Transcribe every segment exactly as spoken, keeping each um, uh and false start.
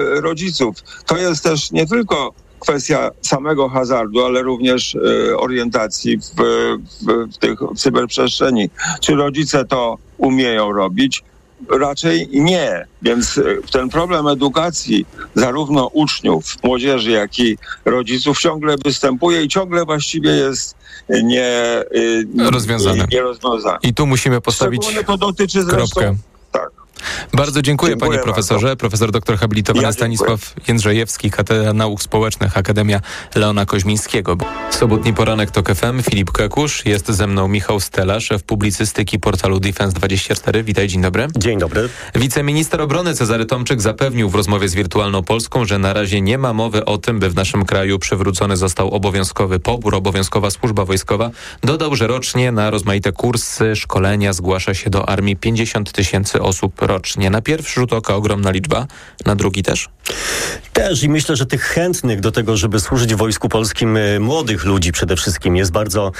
rodziców. To jest też nie tylko kwestia samego hazardu, ale również y, orientacji w, w, w, tych, w cyberprzestrzeni. Czy rodzice to umieją robić? Raczej nie. Więc y, ten problem edukacji zarówno uczniów, młodzieży, jak i rodziców ciągle występuje i ciągle właściwie jest nie, y, rozwiązany. nie rozwiązany. I tu musimy postawić Szczególnie to dotyczy zresztą, kropkę. Tak. Bardzo dziękuję, Dziękuję panie profesorze. bardzo. Profesor doktor habilitowany Ja Stanisław Jędrzejewski, Katedra Nauk Społecznych, Akademia Leona Koźmińskiego. Sobotni poranek TOK F M, Filip Kekusz, jest ze mną Michał Stela, szef publicystyki portalu Defense dwadzieścia cztery. Witaj, dzień dobry. Dzień dobry. Wiceminister obrony Cezary Tomczyk zapewnił w rozmowie z Wirtualną Polską, że na razie nie ma mowy o tym, by w naszym kraju przywrócony został obowiązkowy pobór, obowiązkowa służba wojskowa. Dodał, że rocznie na rozmaite kursy, szkolenia zgłasza się do armii pięćdziesiąt tysięcy osób rocznie. Na pierwszy rzut oka ogromna liczba, na drugi też? Też i myślę, że tych chętnych do tego, żeby służyć w Wojsku Polskim, młodych ludzi przede wszystkim jest bardzo,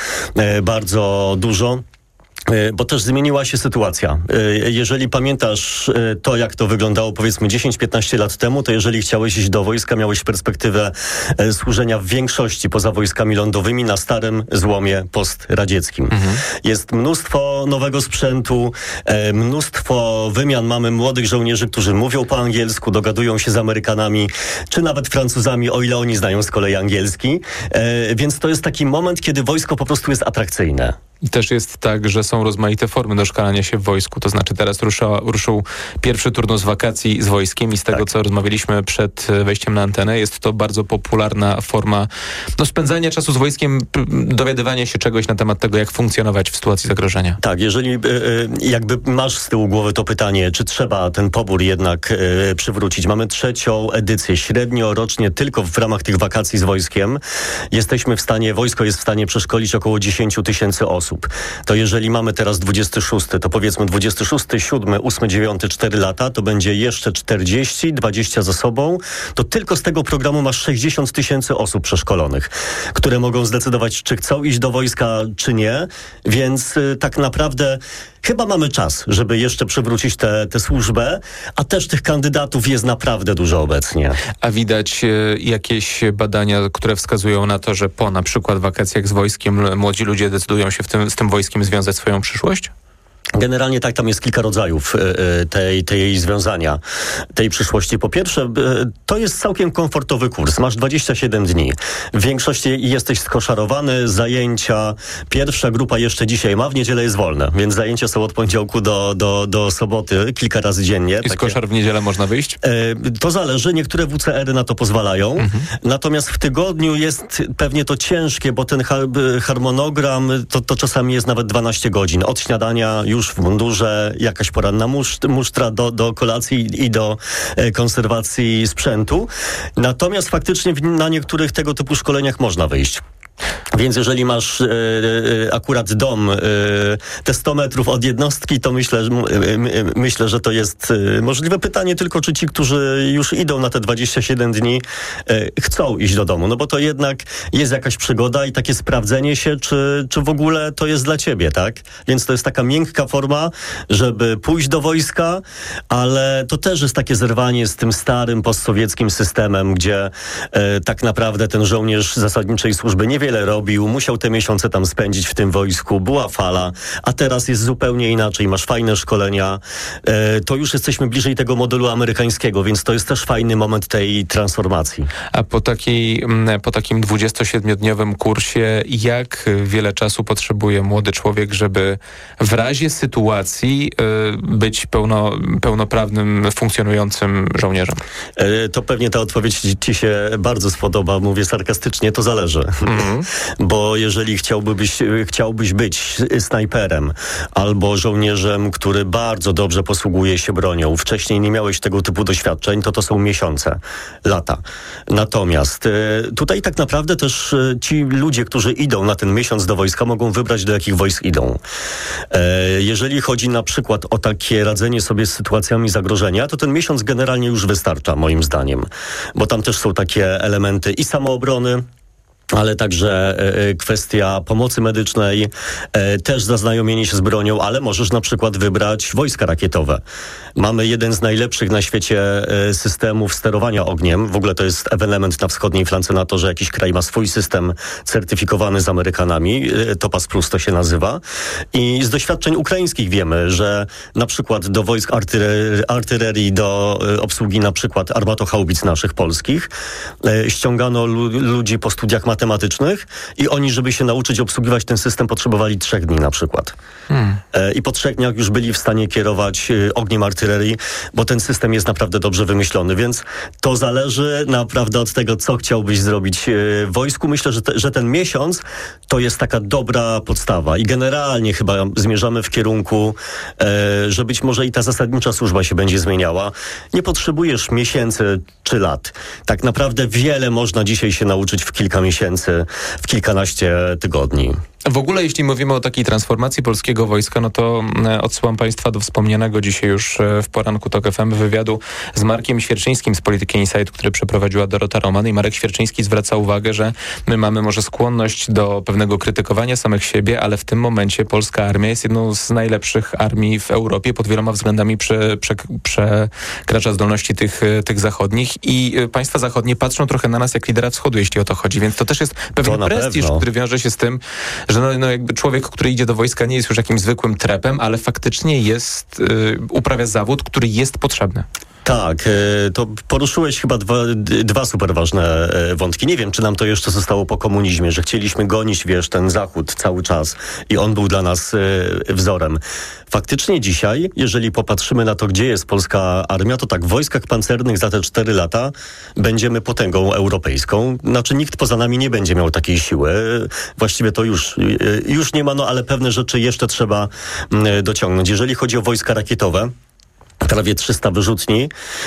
bardzo dużo. Bo też zmieniła się sytuacja. Jeżeli pamiętasz to, jak to wyglądało powiedzmy dziesięć piętnaście lat temu, to jeżeli chciałeś iść do wojska, miałeś perspektywę służenia w większości poza wojskami lądowymi na starym złomie postradzieckim. Mhm. Jest mnóstwo nowego sprzętu, mnóstwo wymian. Mamy młodych żołnierzy, którzy mówią po angielsku, dogadują się z Amerykanami, czy nawet Francuzami, o ile oni znają z kolei angielski. Więc to jest taki moment, kiedy wojsko po prostu jest atrakcyjne. I też jest tak, że są rozmaite formy doszkalania się w wojsku. To znaczy teraz rusza, ruszył pierwszy turnus wakacji z wojskiem i z tego, tak. co rozmawialiśmy przed wejściem na antenę, jest to bardzo popularna forma no, spędzania czasu z wojskiem, dowiadywania się czegoś na temat tego, jak funkcjonować w sytuacji zagrożenia. Tak, jeżeli y, jakby masz z tyłu głowy to pytanie, czy trzeba ten pobór jednak y, przywrócić. Mamy trzecią edycję. Średnio rocznie tylko w ramach tych wakacji z wojskiem jesteśmy w stanie, wojsko jest w stanie przeszkolić około dziesięć tysięcy osób. To jeżeli mamy teraz dwudziesty szósty, to powiedzmy dwudziesty szósty, siódmy, ósmy, dziewiąty, cztery lata, to będzie jeszcze czterdzieści, dwadzieścia za sobą. To tylko z tego programu masz sześćdziesiąt tysięcy osób przeszkolonych, które mogą zdecydować, czy chcą iść do wojska, czy nie. Więc y, tak naprawdę chyba mamy czas, żeby jeszcze przywrócić tę służbę, a też tych kandydatów jest naprawdę dużo obecnie. A widać y, jakieś badania, które wskazują na to, że po na przykład wakacjach z wojskiem młodzi ludzie decydują się w tym, z tym wojskiem związać swoją przyszłość? Generalnie tak, tam jest kilka rodzajów y, tej, tej związania, tej przyszłości. Po pierwsze, y, to jest całkiem komfortowy kurs. Masz dwadzieścia siedem dni. W większości jesteś skoszarowany, zajęcia. Pierwsza grupa jeszcze dzisiaj ma, w niedzielę jest wolne, więc zajęcia są od poniedziałku do, do, do soboty, kilka razy dziennie. I z koszar w niedzielę można wyjść? Y, to zależy, niektóre W C R-y na to pozwalają. Mhm. Natomiast w tygodniu jest pewnie to ciężkie, bo ten har- harmonogram to, to czasami jest nawet dwanaście godzin. Od śniadania już w mundurze, jakaś poranna muszt, musztra do, do kolacji i do e, konserwacji sprzętu. Natomiast faktycznie w, na niektórych tego typu szkoleniach można wyjść. Więc jeżeli masz e, e, akurat dom e, te sto metrów od jednostki, to myślę, e, myślę, że to jest e, możliwe. Pytanie tylko, czy ci, którzy już idą na te dwadzieścia siedem dni, e, chcą iść do domu. No bo to jednak jest jakaś przygoda i takie sprawdzenie się, czy, czy w ogóle to jest dla ciebie, tak? Więc to jest taka miękka forma, żeby pójść do wojska, ale to też jest takie zerwanie z tym starym postsowieckim systemem, gdzie e, tak naprawdę ten żołnierz zasadniczej służby niewiele robił, musiał te miesiące tam spędzić w tym wojsku, była fala, a teraz jest zupełnie inaczej, masz fajne szkolenia, e, to już jesteśmy bliżej tego modelu amerykańskiego, więc to jest też fajny moment tej transformacji. A po, takiej, po takim dwudziestosiedmiodniowym kursie, jak wiele czasu potrzebuje młody człowiek, żeby w razie sytuacji y, być pełno, pełnoprawnym, funkcjonującym żołnierzem? E, to pewnie ta odpowiedź ci się bardzo spodoba, mówię sarkastycznie, to zależy. Mm-hmm. Bo jeżeli chciałbyś, chciałbyś być snajperem albo żołnierzem, który bardzo dobrze posługuje się bronią, wcześniej nie miałeś tego typu doświadczeń, to to są miesiące, lata. Natomiast e, tutaj tak naprawdę też e, ci ludzie, którzy idą na ten miesiąc do wojska, mogą wybrać, do jakich wojsk idą. E, jeżeli chodzi na przykład o takie radzenie sobie z sytuacjami zagrożenia, to ten miesiąc generalnie już wystarcza, moim zdaniem. Bo tam też są takie elementy i samoobrony, ale także e, kwestia pomocy medycznej, e, też zaznajomienie się z bronią, ale możesz na przykład wybrać wojska rakietowe. Mamy jeden z najlepszych na świecie e, systemów sterowania ogniem. W ogóle to jest ewenement na wschodniej flance NATO, że jakiś kraj ma swój system certyfikowany z Amerykanami. E, Topaz Plus to się nazywa. I z doświadczeń ukraińskich wiemy, że na przykład do wojsk artylerii, artylerii do e, obsługi na przykład armatochaubic naszych polskich e, ściągano lu- ludzi po studiach matematycznych matematycznych i oni, żeby się nauczyć obsługiwać ten system, potrzebowali trzech dni na przykład. Hmm. E, I po trzech dniach już byli w stanie kierować e, ogniem artylerii, bo ten system jest naprawdę dobrze wymyślony, więc to zależy naprawdę od tego, co chciałbyś zrobić e, w wojsku. Myślę, że, te, że ten miesiąc to jest taka dobra podstawa i generalnie chyba zmierzamy w kierunku, e, że być może i ta zasadnicza służba się będzie zmieniała. Nie potrzebujesz miesięcy czy lat. Tak naprawdę wiele można dzisiaj się nauczyć w kilka miesięcy, w kilkanaście tygodni. W ogóle, jeśli mówimy o takiej transformacji polskiego wojska, no to odsyłam Państwa do wspomnianego dzisiaj już w poranku TOK F M wywiadu z Markiem Świerczyńskim z Polityki Insight, który przeprowadziła Dorota Roman. I Marek Świerczyński zwraca uwagę, że my mamy może skłonność do pewnego krytykowania samych siebie, ale w tym momencie polska armia jest jedną z najlepszych armii w Europie. Pod wieloma względami prze, prze, przekracza zdolności tych, tych zachodnich i państwa zachodnie patrzą trochę na nas jak lidera wschodu, jeśli o to chodzi. Więc to też jest pewien prestiż, pewno. który wiąże się z tym, że no, no jakby człowiek, który idzie do wojska, nie jest już jakimś zwykłym trepem, ale faktycznie jest, yy, uprawia zawód, który jest potrzebny. Tak, to poruszyłeś chyba dwa, dwa super ważne wątki. Nie wiem, czy nam to jeszcze zostało po komunizmie, że chcieliśmy gonić, wiesz, ten Zachód cały czas i on był dla nas wzorem. Faktycznie dzisiaj, jeżeli popatrzymy na to, gdzie jest polska armia, to tak, w wojskach pancernych za te cztery lata będziemy potęgą europejską. Znaczy nikt poza nami nie będzie miał takiej siły. Właściwie to już, już nie ma, no ale pewne rzeczy jeszcze trzeba dociągnąć. Jeżeli chodzi o wojska rakietowe, prawie trzysta wyrzutni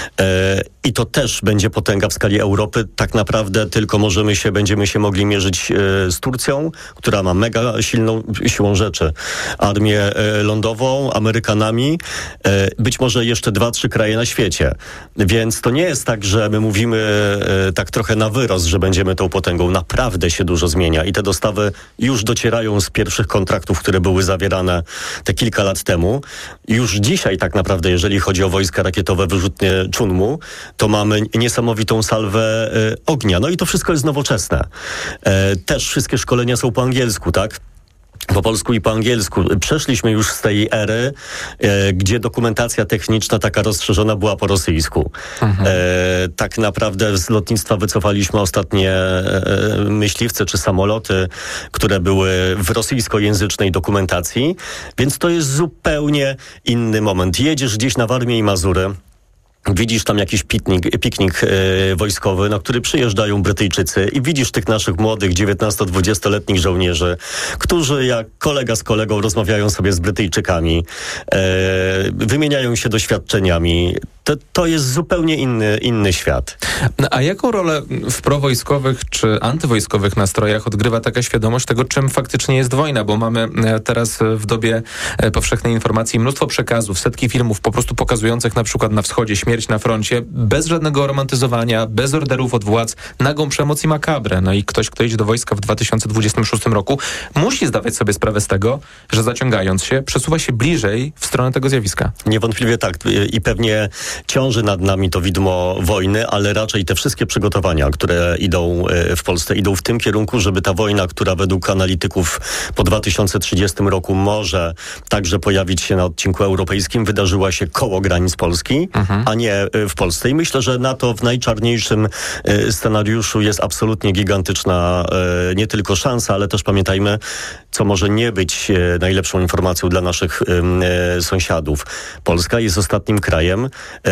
e, i to też będzie potęga w skali Europy. Tak naprawdę tylko możemy się, będziemy się mogli mierzyć e, z Turcją, która ma mega silną siłą rzeczy armię e, lądową, Amerykanami, e, być może jeszcze dwa, trzy kraje na świecie. Więc to nie jest tak, że my mówimy e, tak trochę na wyrost, że będziemy tą potęgą. Naprawdę się dużo zmienia i te dostawy już docierają z pierwszych kontraktów, które były zawierane te kilka lat temu. Już dzisiaj tak naprawdę, jeżeli chodzi o wojska rakietowe, wyrzutnie Chunmu, to mamy niesamowitą salwę e, ognia. No i to wszystko jest nowoczesne. E, też wszystkie szkolenia są po angielsku, tak? Po polsku i po angielsku. Przeszliśmy już z tej ery, e, gdzie dokumentacja techniczna taka rozszerzona była po rosyjsku. Mhm. E, tak naprawdę z lotnictwa wycofaliśmy ostatnie e, myśliwce czy samoloty, które były w rosyjskojęzycznej dokumentacji, więc to jest zupełnie inny moment. Jedziesz gdzieś na Warmię i Mazury, widzisz tam jakiś piknik, piknik e, wojskowy, na który przyjeżdżają Brytyjczycy i widzisz tych naszych młodych dziewiętnasto-dwudziestoletnich żołnierzy, którzy jak kolega z kolegą rozmawiają sobie z Brytyjczykami, e, wymieniają się doświadczeniami. To, to jest zupełnie inny, inny świat. No, a jaką rolę w prowojskowych czy antywojskowych nastrojach odgrywa taka świadomość tego, czym faktycznie jest wojna? Bo mamy teraz w dobie powszechnej informacji mnóstwo przekazów, setki filmów po prostu pokazujących na przykład na wschodzie śmierć na froncie, bez żadnego romantyzowania, bez orderów od władz, nagą przemoc i makabrę. No i ktoś, kto idzie do wojska w dwa tysiące dwudziestym szóstym roku, musi zdawać sobie sprawę z tego, że zaciągając się, przesuwa się bliżej w stronę tego zjawiska. Niewątpliwie tak. I pewnie ciąży nad nami to widmo wojny, ale raczej te wszystkie przygotowania, które idą w Polsce, idą w tym kierunku, żeby ta wojna, która według analityków po dwa tysiące trzydziestym roku może także pojawić się na odcinku europejskim, wydarzyła się koło granic Polski, mhm. a nie w Polsce. I myślę, że NATO w najczarniejszym scenariuszu jest absolutnie gigantyczna nie tylko szansa, ale też pamiętajmy, co może nie być najlepszą informacją dla naszych sąsiadów. Polska jest ostatnim krajem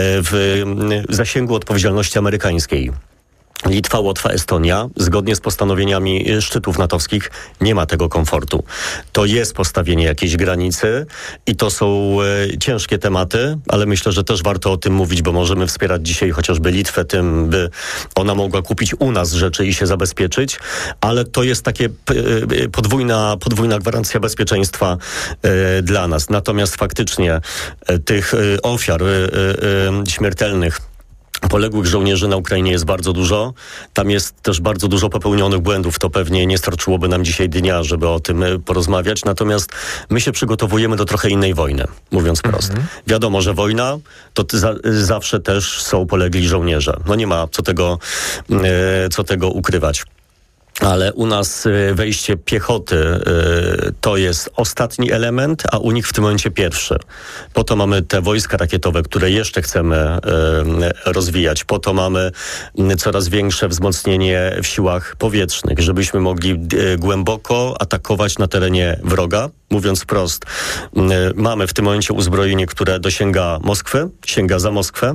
w zasięgu odpowiedzialności amerykańskiej. Litwa, Łotwa, Estonia, zgodnie z postanowieniami szczytów natowskich, nie ma tego komfortu. To jest postawienie jakiejś granicy i to są e, ciężkie tematy, ale myślę, że też warto o tym mówić, bo możemy wspierać dzisiaj chociażby Litwę tym, by ona mogła kupić u nas rzeczy i się zabezpieczyć, ale to jest takie p, e, podwójna, podwójna gwarancja bezpieczeństwa e, dla nas. Natomiast faktycznie e, tych e, ofiar e, e, śmiertelnych Poległych żołnierzy na Ukrainie jest bardzo dużo. Tam jest też bardzo dużo popełnionych błędów. To pewnie nie starczyłoby nam dzisiaj dnia, żeby o tym porozmawiać. Natomiast my się przygotowujemy do trochę innej wojny, mówiąc prosto. Mhm. Wiadomo, że wojna to za, zawsze też są polegli żołnierze. No nie ma co tego, e, co tego ukrywać. Ale u nas wejście piechoty to jest ostatni element, a u nich w tym momencie pierwszy. Po to mamy te wojska rakietowe, które jeszcze chcemy rozwijać. Po to mamy coraz większe wzmocnienie w siłach powietrznych, żebyśmy mogli głęboko atakować na terenie wroga. Mówiąc wprost, mamy w tym momencie uzbrojenie, które dosięga Moskwy, sięga za Moskwę.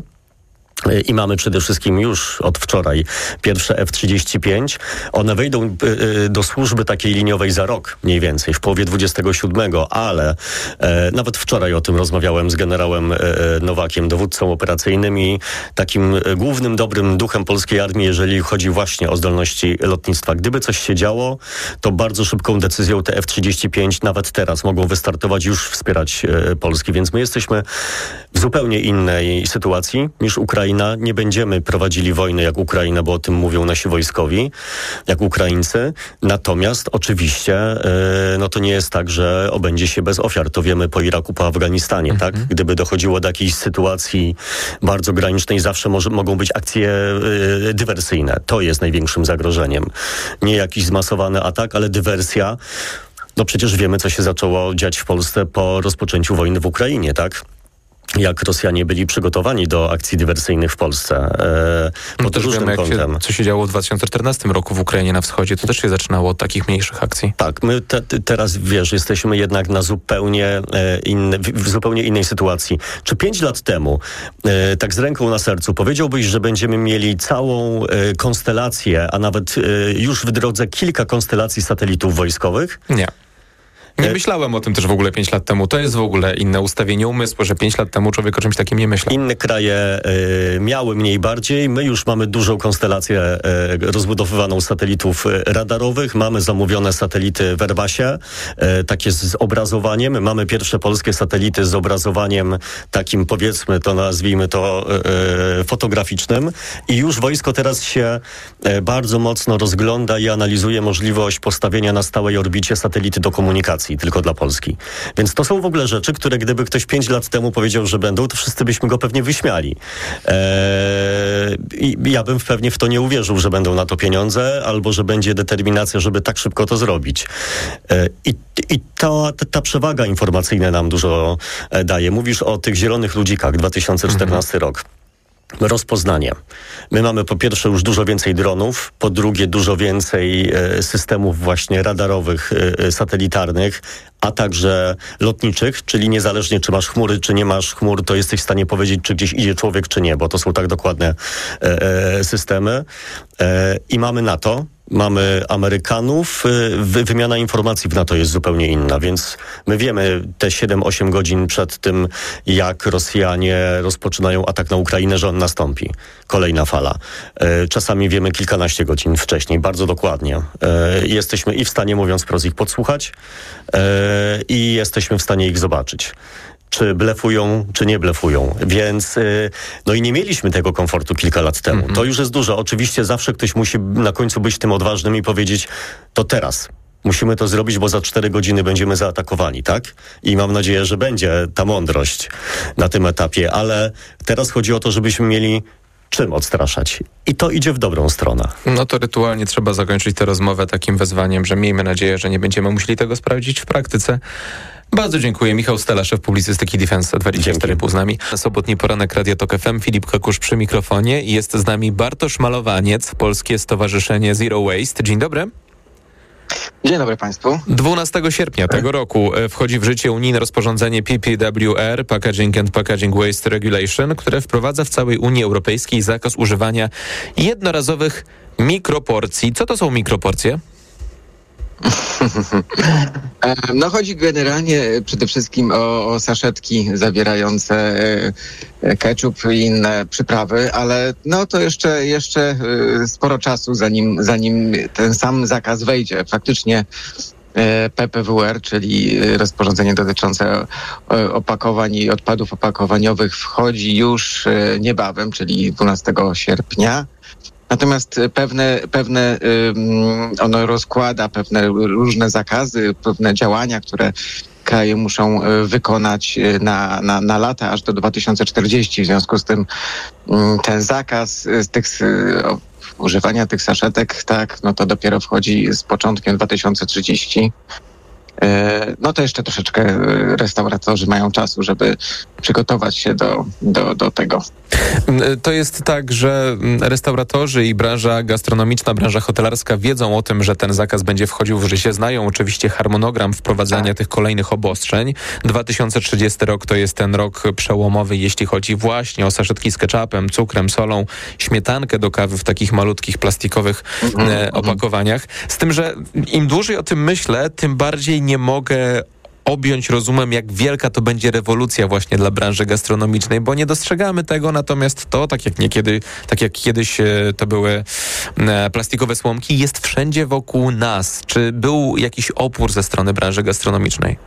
I mamy przede wszystkim już od wczoraj pierwsze F trzydzieści pięć. One wejdą y, do służby takiej liniowej za rok mniej więcej, w połowie dwudziestego siódmego, ale e, nawet wczoraj o tym rozmawiałem z generałem e, Nowakiem, dowódcą operacyjnym i takim e, głównym dobrym duchem polskiej armii, jeżeli chodzi właśnie o zdolności lotnictwa. Gdyby coś się działo, to bardzo szybką decyzją te F trzydzieści pięć nawet teraz mogą wystartować, już wspierać e, Polski, więc my jesteśmy w zupełnie innej sytuacji niż Ukraina. Nie będziemy prowadzili wojny jak Ukraina, bo o tym mówią nasi wojskowi, jak Ukraińcy. Natomiast oczywiście yy, no to nie jest tak, że obędzie się bez ofiar. To wiemy po Iraku, po Afganistanie, mhm. tak? Gdyby dochodziło do jakiejś sytuacji bardzo granicznej, zawsze może, mogą być akcje yy, dywersyjne. To jest największym zagrożeniem. Nie jakiś zmasowany atak, ale dywersja. No przecież wiemy, co się zaczęło dziać w Polsce po rozpoczęciu wojny w Ukrainie, tak? Jak Rosjanie byli przygotowani do akcji dywersyjnych w Polsce. E, no też wiemy, jak się, co się działo w dwa tysiące czternastym roku w Ukrainie na wschodzie. To też się zaczynało od takich mniejszych akcji. Tak, my te, teraz, wiesz, jesteśmy jednak na zupełnie, e, inne, w, w zupełnie innej sytuacji. Czy pięć lat temu, e, tak z ręką na sercu, powiedziałbyś, że będziemy mieli całą e, konstelację, a nawet e, już w drodze kilka konstelacji satelitów wojskowych? Nie. Nie myślałem o tym też w ogóle pięć lat temu. To jest w ogóle inne ustawienie umysłu, że pięć lat temu człowiek o czymś takim nie myślał. Inne kraje y, miały mniej bardziej. My już mamy dużą konstelację y, rozbudowywaną satelitów radarowych. Mamy zamówione satelity w Airbusie, y, takie z obrazowaniem. Mamy pierwsze polskie satelity z obrazowaniem takim, powiedzmy to, nazwijmy to y, fotograficznym. I już wojsko teraz się y, bardzo mocno rozgląda i analizuje możliwość postawienia na stałej orbicie satelity do komunikacji tylko dla Polski. Więc to są w ogóle rzeczy, które gdyby ktoś pięć lat temu powiedział, że będą, to wszyscy byśmy go pewnie wyśmiali. Eee, I ja bym pewnie w to nie uwierzył, że będą na to pieniądze, albo że będzie determinacja, żeby tak szybko to zrobić. Eee, I i ta, ta, ta przewaga informacyjna nam dużo e, daje. Mówisz o tych zielonych ludzikach, dwa tysiące czternasty mhm. rok. Rozpoznanie. My mamy po pierwsze już dużo więcej dronów, po drugie dużo więcej e, systemów właśnie radarowych, e, satelitarnych, a także lotniczych, czyli niezależnie czy masz chmury, czy nie masz chmur, to jesteś w stanie powiedzieć, czy gdzieś idzie człowiek, czy nie, bo to są tak dokładne e, e, systemy. E, I mamy NATO. Mamy Amerykanów, wy, wymiana informacji w NATO jest zupełnie inna, więc my wiemy te siedem osiem godzin przed tym, jak Rosjanie rozpoczynają atak na Ukrainę, że on nastąpi. Kolejna fala. E, czasami wiemy kilkanaście godzin wcześniej, bardzo dokładnie. E, jesteśmy i w stanie, mówiąc wprost, ich podsłuchać e, i jesteśmy w stanie ich zobaczyć. Czy blefują, czy nie blefują. Więc yy, no i nie mieliśmy tego komfortu kilka lat temu. Mm-hmm. To już jest dużo. Oczywiście zawsze ktoś musi na końcu być tym odważnym i powiedzieć, to teraz. Musimy to zrobić, bo za cztery godziny będziemy zaatakowani, tak? I mam nadzieję, że będzie ta mądrość na tym etapie. Ale teraz chodzi o to, żebyśmy mieli czym odstraszać. I to idzie w dobrą stronę. No to rytualnie trzeba zakończyć tę rozmowę takim wezwaniem, że miejmy nadzieję, że nie będziemy musieli tego sprawdzić w praktyce. Bardzo dziękuję. Michał Stela, szef publicystyki Defense dwadzieścia cztery pół z nami. Sobotni poranek Radia Tok F M. Filip Kakusz przy mikrofonie. Jest z nami Bartosz Malowaniec, Polskie Stowarzyszenie Zero Waste. Dzień dobry. Dzień dobry Państwu. dwunastego sierpnia tego roku wchodzi w życie unijne rozporządzenie P P W R, Packaging and Packaging Waste Regulation, które wprowadza w całej Unii Europejskiej zakaz używania jednorazowych mikroporcji. Co to są mikroporcje? No chodzi generalnie przede wszystkim o, o saszetki zawierające ketchup i inne przyprawy, ale no to jeszcze, jeszcze sporo czasu zanim, zanim ten sam zakaz wejdzie. Faktycznie P P W R, czyli rozporządzenie dotyczące opakowań i odpadów opakowaniowych, wchodzi już niebawem, czyli dwunastego sierpnia. Natomiast pewne, pewne ono rozkłada pewne różne zakazy, pewne działania, które kraje muszą wykonać na, na, na lata aż do dwa tysiące czterdziestego. W związku z tym ten zakaz z tych używania tych saszetek, tak, no to dopiero wchodzi z początkiem dwa tysiące trzydziestego. No to jeszcze troszeczkę restauratorzy mają czasu, żeby przygotować się do, do, do tego. To jest tak, że restauratorzy i branża gastronomiczna, branża hotelarska wiedzą o tym, że ten zakaz będzie wchodził w życie. Znają oczywiście harmonogram wprowadzania tak. tych kolejnych obostrzeń. dwa tysiące trzydziesty rok to jest ten rok przełomowy, jeśli chodzi właśnie o saszetki z ketchupem, cukrem, solą, śmietankę do kawy w takich malutkich plastikowych mm-hmm. e, opakowaniach. Z tym, że im dłużej o tym myślę, tym bardziej nie mogę objąć rozumem, jak wielka to będzie rewolucja właśnie dla branży gastronomicznej, bo nie dostrzegamy tego, natomiast to, tak jak niekiedy, tak jak kiedyś to były plastikowe słomki, jest wszędzie wokół nas. Czy był jakiś opór ze strony branży gastronomicznej?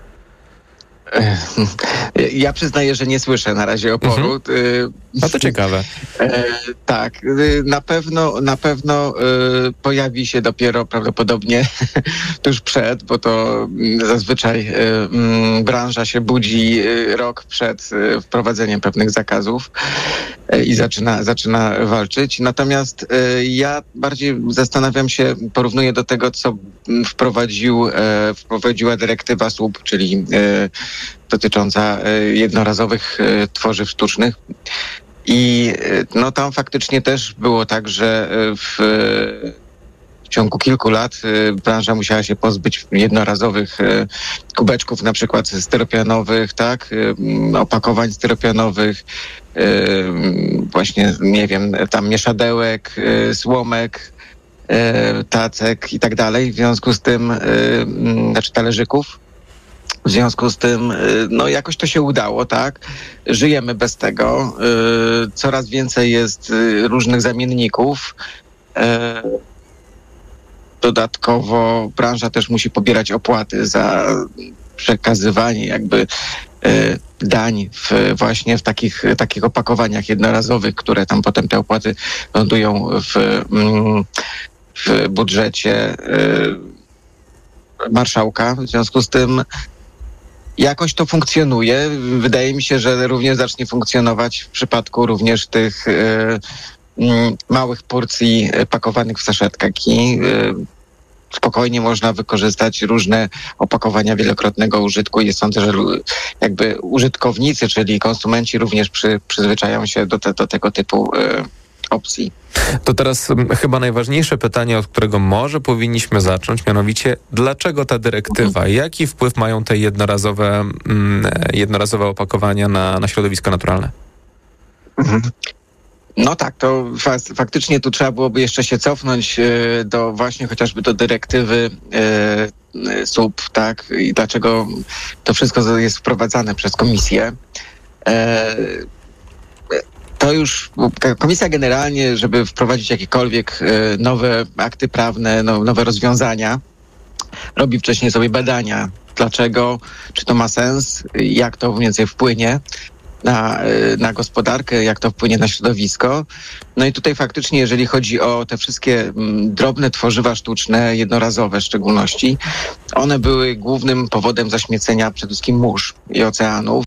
Ja przyznaję, że nie słyszę na razie oporu. Mhm. No to ciekawe. E, tak, na pewno, na pewno e, pojawi się dopiero prawdopodobnie tuż przed, bo to zazwyczaj e, m, branża się budzi rok przed e, wprowadzeniem pewnych zakazów e, i zaczyna, zaczyna walczyć. Natomiast e, ja bardziej zastanawiam się, porównuję do tego, co wprowadził, e, wprowadziła dyrektywa S U P, czyli e, dotycząca jednorazowych tworzyw sztucznych. I no tam faktycznie też było tak, że w, w ciągu kilku lat branża musiała się pozbyć jednorazowych kubeczków, na przykład styropianowych, tak, opakowań styropianowych, właśnie, nie wiem, tam mieszadełek, słomek, tacek i tak dalej. W związku z tym, znaczy talerzyków. W związku z tym, no jakoś to się udało, tak? Żyjemy bez tego. Coraz więcej jest różnych zamienników. Dodatkowo branża też musi pobierać opłaty za przekazywanie jakby dań w, właśnie w takich, takich opakowaniach jednorazowych, które tam potem te opłaty lądują w, w budżecie marszałka. W związku z tym jakoś to funkcjonuje. Wydaje mi się, że również zacznie funkcjonować w przypadku również tych y, y, małych porcji pakowanych w saszetkach. Y, spokojnie można wykorzystać różne opakowania wielokrotnego użytku i sądzę, że jakby użytkownicy, czyli konsumenci również przy, przyzwyczają się do, te, do tego typu y, opcji. To teraz chyba najważniejsze pytanie, od którego może powinniśmy zacząć, mianowicie dlaczego ta dyrektywa? Jaki wpływ mają te jednorazowe, jednorazowe opakowania na, na środowisko naturalne? No tak, to fa- faktycznie tu trzeba byłoby jeszcze się cofnąć y, do właśnie chociażby do dyrektywy y, y, S U P, tak? I dlaczego to wszystko jest wprowadzane przez komisję. Y, To już komisja generalnie, żeby wprowadzić jakiekolwiek nowe akty prawne, no, nowe rozwiązania, robi wcześniej sobie badania. Dlaczego, czy to ma sens, jak to mniej więcej wpłynie na, na gospodarkę, jak to wpłynie na środowisko. No i tutaj faktycznie, jeżeli chodzi o te wszystkie drobne tworzywa sztuczne, jednorazowe w szczególności, one były głównym powodem zaśmiecenia przede wszystkim mórz i oceanów.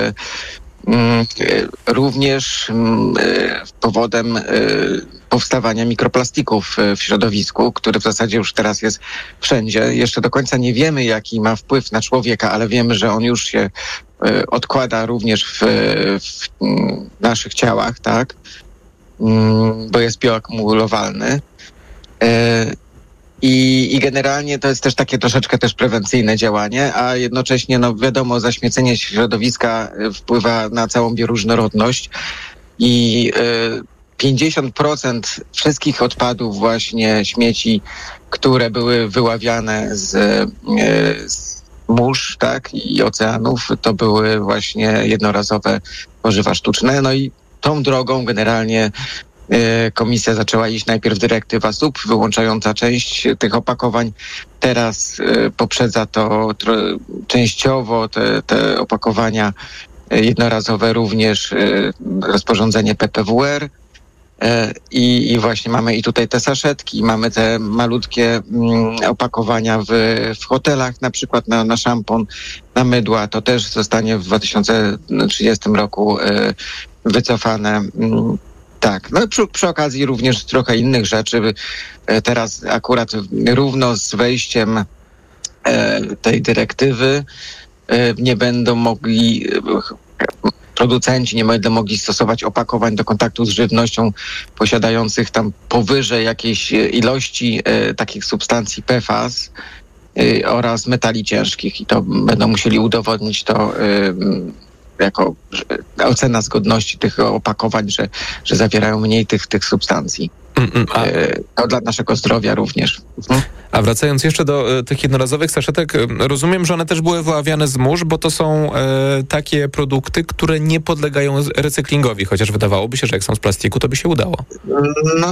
Również powodem powstawania mikroplastików w środowisku, który w zasadzie już teraz jest wszędzie. Jeszcze do końca nie wiemy, jaki ma wpływ na człowieka, ale wiemy, że on już się odkłada również w, w naszych ciałach, tak? Bo jest bioakumulowalny. I, I generalnie to jest też takie troszeczkę też prewencyjne działanie, a jednocześnie, no wiadomo, zaśmiecenie środowiska wpływa na całą bioróżnorodność i y, pięćdziesiąt procent wszystkich odpadów, właśnie śmieci, które były wyławiane z, y, z mórz, tak, i oceanów, to były właśnie jednorazowe tworzywa sztuczne. No i tą drogą generalnie Komisja zaczęła iść najpierw dyrektywa S U P wyłączająca część tych opakowań. Teraz poprzedza to częściowo te, te opakowania jednorazowe również rozporządzenie P P W R. I, I właśnie mamy i tutaj te saszetki, mamy te malutkie mm, opakowania w, w hotelach, na przykład na, na szampon, na mydła. To też zostanie w dwa tysiące trzydziestym roku y, wycofane. Mm, tak, no przy, przy okazji również trochę innych rzeczy. Teraz akurat równo z wejściem y, tej dyrektywy y, nie będą mogli... Y, Producenci nie będą mogli stosować opakowań do kontaktu z żywnością posiadających tam powyżej jakiejś ilości e, takich substancji P F A S e, oraz metali ciężkich i to będą musieli udowodnić to e, jako że, ocena zgodności tych opakowań, że, że zawierają mniej tych, tych substancji. A, to dla naszego zdrowia również. Mhm. A wracając jeszcze do e, tych jednorazowych saszetek, e, rozumiem, że one też były wyławiane z mórz, bo to są e, takie produkty, które nie podlegają recyklingowi, chociaż wydawałoby się, że jak są z plastiku, to by się udało. No,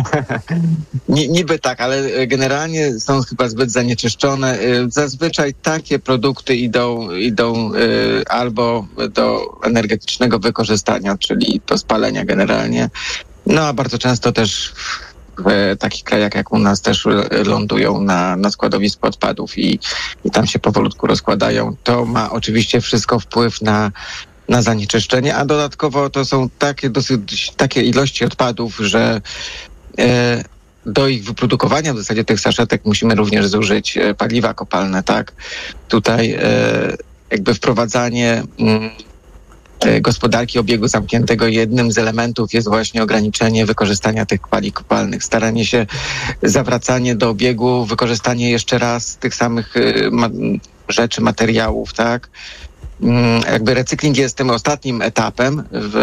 niby tak, ale generalnie są chyba zbyt zanieczyszczone. Zazwyczaj takie produkty idą, idą e, albo do energetycznego wykorzystania, czyli do spalenia generalnie. No a bardzo często też w takich krajach jak u nas też lądują na, na składowisku odpadów i, i tam się powolutku rozkładają. To ma oczywiście wszystko wpływ na, na zanieczyszczenie, a dodatkowo to są takie dosyć takie ilości odpadów, że e, do ich wyprodukowania w zasadzie tych saszetek musimy również zużyć paliwa kopalne, tak? Tutaj e, jakby wprowadzanie mm, gospodarki obiegu zamkniętego jednym z elementów jest właśnie ograniczenie wykorzystania tych paliw kopalnych, staranie się zawracanie do obiegu, wykorzystanie jeszcze raz tych samych ma- rzeczy, materiałów, tak? Jakby recykling jest tym ostatnim etapem w,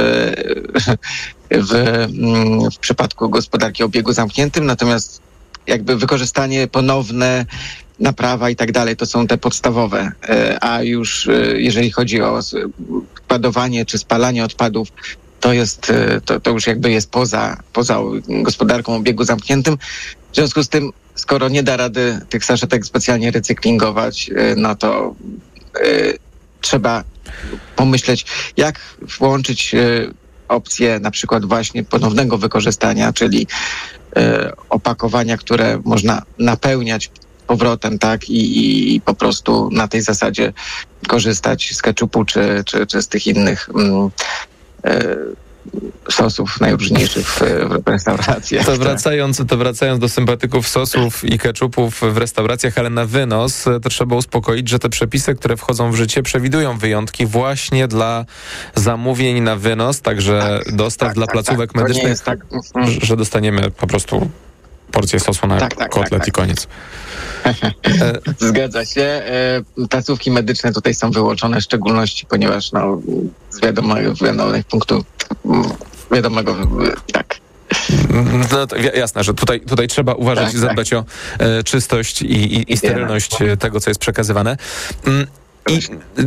w, w przypadku gospodarki obiegu zamkniętym, natomiast jakby wykorzystanie ponowne, naprawa i tak dalej, to są te podstawowe, a już jeżeli chodzi o składowanie czy spalanie odpadów, to jest, to, to już jakby jest poza, poza gospodarką o obiegu zamkniętym. W związku z tym, skoro nie da rady tych saszetek specjalnie recyklingować, no to y, trzeba pomyśleć, jak włączyć y, opcję na przykład właśnie ponownego wykorzystania, czyli y, opakowania, które można napełniać powrotem, tak, i, i po prostu na tej zasadzie korzystać z keczupu czy, czy, czy z tych innych mm, e, sosów najróżniejszych w, w restauracjach. To wracając, to wracając do sympatyków sosów i keczupów w restauracjach, ale na wynos, to trzeba uspokoić, że te przepisy, które wchodzą w życie, przewidują wyjątki właśnie dla zamówień na wynos, także tak, dostaw tak, dla tak, placówek tak. medycznych, tak. że dostaniemy po prostu porcję sosu na tak, tak, kotlet tak, tak. i koniec. Zgadza się. Placówki medyczne tutaj są wyłączone w szczególności, ponieważ no, z wiadomego, wiadomych punktów wiadomego, tak. No to jasne, że tutaj, tutaj trzeba uważać tak, i zadbać tak. o e, czystość i, i, i sterylność tego, co jest przekazywane. I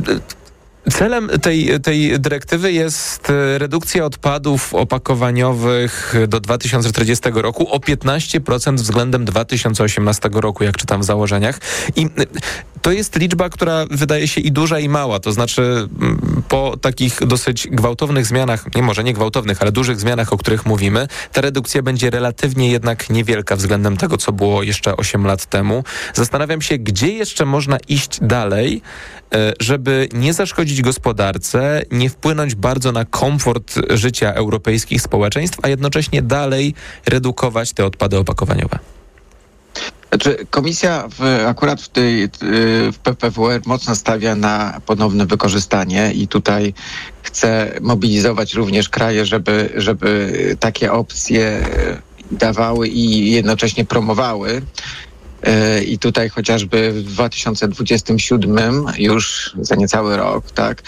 celem tej, tej dyrektywy jest redukcja odpadów opakowaniowych do dwa tysiące czterdziestego roku o piętnaście procent względem dwa tysiące osiemnastego roku, jak czytam w założeniach. I to jest liczba, która wydaje się i duża, i mała. To znaczy po takich dosyć gwałtownych zmianach, nie może nie gwałtownych, ale dużych zmianach, o których mówimy, ta redukcja będzie relatywnie jednak niewielka względem tego, co było jeszcze osiem lat temu. Zastanawiam się, gdzie jeszcze można iść dalej, żeby nie zaszkodzić gospodarce, nie wpłynąć bardzo na komfort życia europejskich społeczeństw, a jednocześnie dalej redukować te odpady opakowaniowe. Znaczy, komisja w, akurat w tej w P P W R mocno stawia na ponowne wykorzystanie i tutaj chce mobilizować również kraje, żeby, żeby takie opcje dawały i jednocześnie promowały. I tutaj chociażby w dwa tysiące dwudziestym siódmym, już za niecały rok, tak,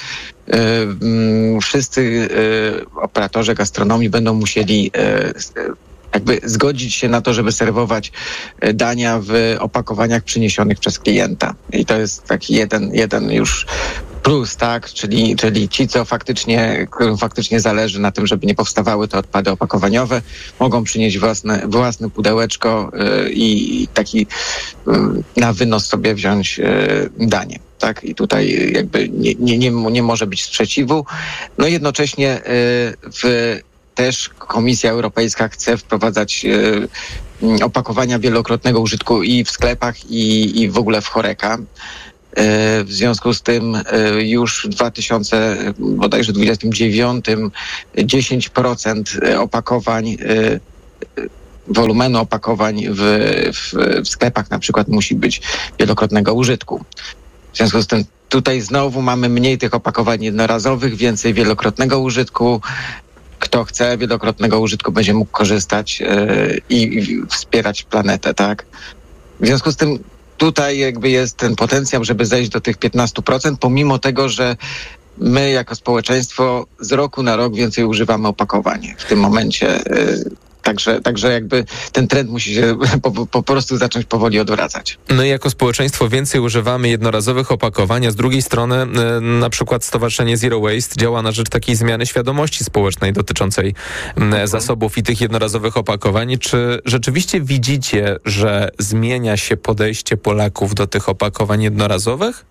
wszyscy operatorzy gastronomii będą musieli jakby zgodzić się na to, żeby serwować dania w opakowaniach przyniesionych przez klienta. I to jest taki jeden, jeden już plus, tak, czyli, czyli ci, co faktycznie, którym faktycznie zależy na tym, żeby nie powstawały te odpady opakowaniowe, mogą przynieść własne, własne pudełeczko yy, i taki yy, na wynos sobie wziąć yy, danie. Tak? I tutaj jakby nie, nie, nie, nie może być sprzeciwu. No jednocześnie yy, w, też Komisja Europejska chce wprowadzać yy, opakowania wielokrotnego użytku i w sklepach, i, i w ogóle w HoReCa. W związku z tym już w dwa tysiące dwudziestym dziewiątym dziesięć procent opakowań, wolumenu opakowań w, w, w sklepach na przykład musi być wielokrotnego użytku. W związku z tym tutaj znowu mamy mniej tych opakowań jednorazowych, więcej wielokrotnego użytku. Kto chce wielokrotnego użytku, będzie mógł korzystać i, i wspierać planetę, tak? W związku z tym tutaj jakby jest ten potencjał, żeby zejść do tych piętnaście procent, pomimo tego, że my jako społeczeństwo z roku na rok więcej używamy opakowań w tym momencie. Także, także jakby ten trend musi się po, po prostu zacząć powoli odwracać. My jako społeczeństwo więcej używamy jednorazowych opakowań, a z drugiej strony na przykład Stowarzyszenie Zero Waste działa na rzecz takiej zmiany świadomości społecznej dotyczącej zasobów i tych jednorazowych opakowań. Czy rzeczywiście widzicie, że zmienia się podejście Polaków do tych opakowań jednorazowych?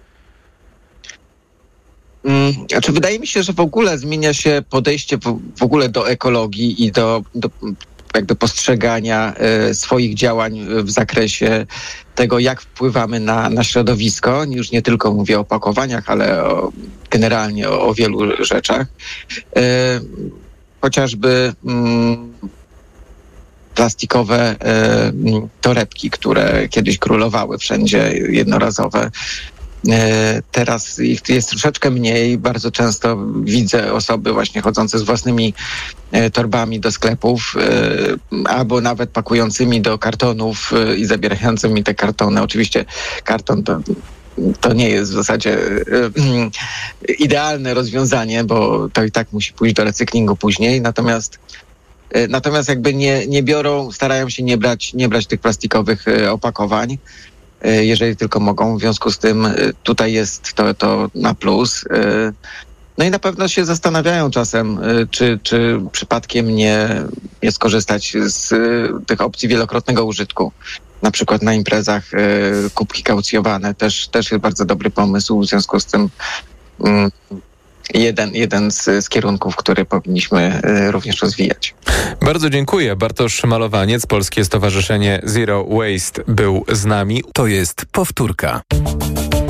Znaczy, wydaje mi się, że w ogóle zmienia się podejście w, w ogóle do ekologii i do, do jakby postrzegania y, swoich działań w zakresie tego, jak wpływamy na, na środowisko. Już nie tylko mówię o opakowaniach, ale o, generalnie o, o wielu rzeczach. Y, chociażby y, plastikowe y, torebki, które kiedyś królowały wszędzie, jednorazowe. Teraz ich jest troszeczkę mniej. Bardzo często widzę osoby właśnie chodzące z własnymi torbami do sklepów albo nawet pakującymi do kartonów i zabierającymi te kartony. Oczywiście karton to, to nie jest w zasadzie idealne rozwiązanie, bo to i tak musi pójść do recyklingu później. Natomiast natomiast jakby nie, nie biorą, starają się nie brać, nie brać tych plastikowych opakowań, jeżeli tylko mogą. W związku z tym tutaj jest to, to na plus. No i na pewno się zastanawiają czasem, czy, czy przypadkiem nie, nie skorzystać z tych opcji wielokrotnego użytku. Na przykład na imprezach kubki kaucjowane też, też jest bardzo dobry pomysł. W związku z tym jeden, jeden z, z kierunków, który powinniśmy również rozwijać. Bardzo dziękuję. Bartosz Malowaniec, Polskie Stowarzyszenie Zero Waste był z nami. To jest powtórka.